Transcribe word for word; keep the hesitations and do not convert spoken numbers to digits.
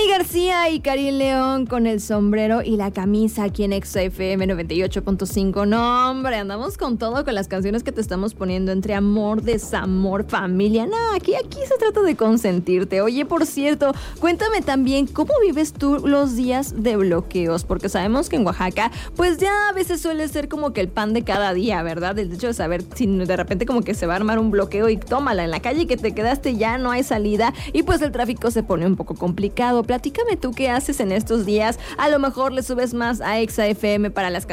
Cani García y Karin León con el sombrero y la camisa aquí en Exa F M noventa y ocho punto cinco. No, hombre, andamos con todo, con las canciones que te estamos poniendo entre amor, desamor, familia. No, aquí, aquí se trata de consentirte. Oye, por cierto, cuéntame también cómo vives tú los días de bloqueos, porque sabemos que en Oaxaca, pues ya a veces suele ser como que el pan de cada día, ¿verdad? El hecho de saber si de repente como que se va a armar un bloqueo y tómala en la calle que te quedaste, ya no hay salida y pues el tráfico se pone un poco complicado. Platícame tú qué haces en estos días. A lo mejor le subes más a Exa F M para las